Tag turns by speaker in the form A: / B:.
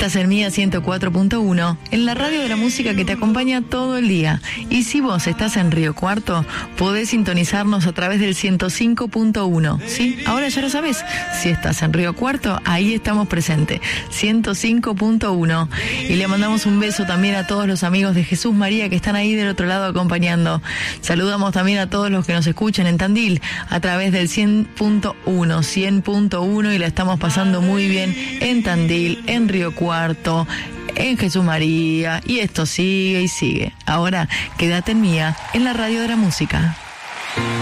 A: Estás en Mía 104.1, en la radio de la música que te acompaña todo el día. Y si vos estás en Río Cuarto, podés sintonizarnos a través del 105.1. ¿Sí? Ahora ya lo sabés. Si estás en Río Cuarto, ahí estamos presentes. 105.1. Y le mandamos un beso también a todos los amigos de Jesús María que están ahí del otro lado acompañando. Saludamos también a todos los que nos escuchan en Tandil a través del 100.1 y la estamos pasando muy bien en Tandil, en Río Cuarto, en Jesús María, y esto sigue y sigue. Ahora, quédate en Mía, en la radio de la música.